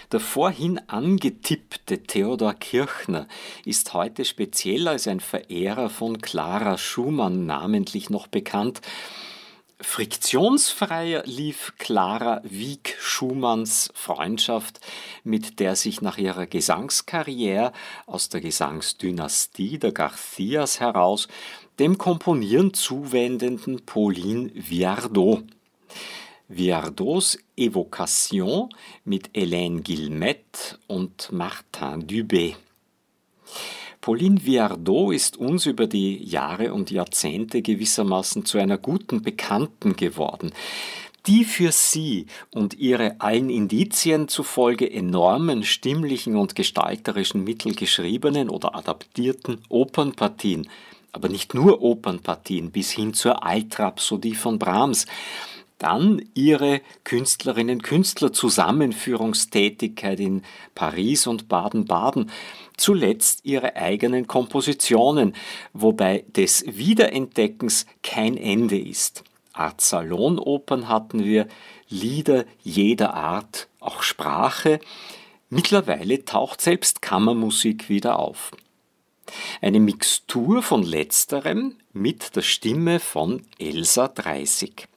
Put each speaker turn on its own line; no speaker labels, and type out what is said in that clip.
Der vorhin angetippte Theodor Kirchner ist heute speziell als ein Verehrer von Clara Schumann namentlich noch bekannt. Friktionsfreier lief Clara Wieck-Schumanns Freundschaft mit der sich nach ihrer Gesangskarriere aus der Gesangsdynastie der Garcias heraus dem Komponieren zuwendenden Pauline Viardot. Viardots Evocation mit Hélène Guilmette und Martin Dubé. Pauline Viardot ist uns über die Jahre und Jahrzehnte gewissermaßen zu einer guten Bekannten geworden. Die für sie und ihre allen Indizien zufolge enormen stimmlichen und gestalterischen Mittel geschriebenen oder adaptierten Opernpartien, aber nicht nur Opernpartien bis hin zur Altrhapsodie von Brahms, dann ihre Künstlerinnen-Künstler-Zusammenführungstätigkeit in Paris und Baden-Baden, zuletzt ihre eigenen Kompositionen, wobei des Wiederentdeckens kein Ende ist. Art Salonopern hatten wir, Lieder jeder Art, auch Sprache. Mittlerweile taucht selbst Kammermusik wieder auf. Eine Mixtur von letzterem mit der Stimme von Elsa Dreisig.